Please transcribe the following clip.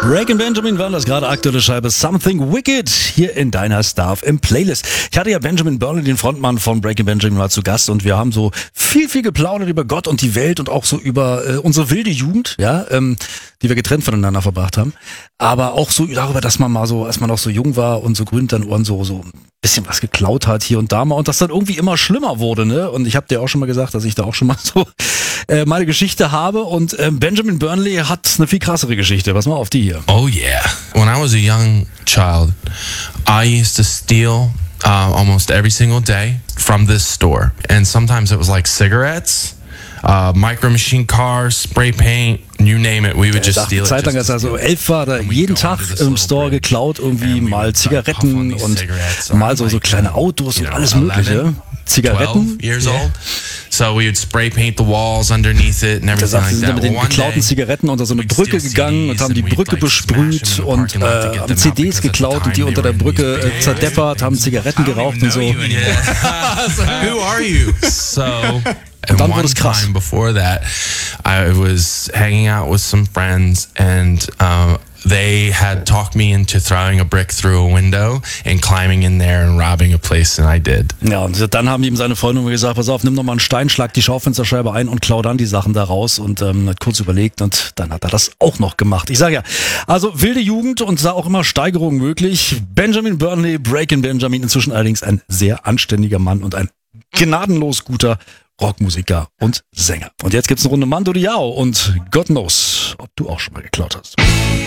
Breaking Benjamin war das gerade aktuelle Scheibe Something Wicked hier in deiner Star FM Playlist. Ich hatte ja Benjamin Burnley, den Frontmann von Breaking Benjamin, mal zu Gast und wir haben so viel geplaudert über Gott und die Welt und auch so über unsere wilde Jugend, ja, die wir getrennt voneinander verbracht haben. Aber auch so darüber, dass man mal so, als man noch so jung war und so grün dann Ohren so ein bisschen was geklaut hat hier und da mal und das dann irgendwie immer schlimmer wurde, ne? Und ich habe dir auch schon mal gesagt, dass ich da auch schon mal so meine Geschichte habe und Benjamin Burnley hat eine viel krassere Geschichte. Pass mal auf die hier. Oh yeah. When I was a young child, I used to steal almost every single day from this store. And sometimes it was like cigarettes, micro machine cars, spray paint, you name it, we would just steal it. Zeit lang, als er so 11 war, da jeden Tag im Store geklaut, irgendwie mal Zigaretten und mal so kleine Autos und alles mögliche. Zigaretten. 12 years old. So we would spray paint the walls underneath it and everything like Sie sind that. mit den geklauten Zigaretten unter so eine Brücke gegangen und haben die Brücke besprüht und haben CDs geklaut und die unter der Brücke zerdeppert, haben Zigaretten geraucht und so. Who are you? So Und dann one wurde es krass. time before that, I was hanging out with some friends and they had talked me into throwing a brick through a window and climbing in there and robbing a place, and I did. Ja, und dann haben ihm seine Freunde gesagt, pass auf, nimm doch mal einen Stein, schlag die Schaufensterscheibe ein und klau dann die Sachen da raus und hat kurz überlegt und dann hat er das auch noch gemacht. Ich sage ja, also wilde Jugend und da auch immer Steigerungen möglich. Benjamin Burnley, Breaking Benjamin, inzwischen allerdings ein sehr anständiger Mann und ein gnadenlos guter Rockmusiker und Sänger. Und jetzt gibt's eine Runde Mando Diao und Gott knows, ob du auch schon mal geklaut hast.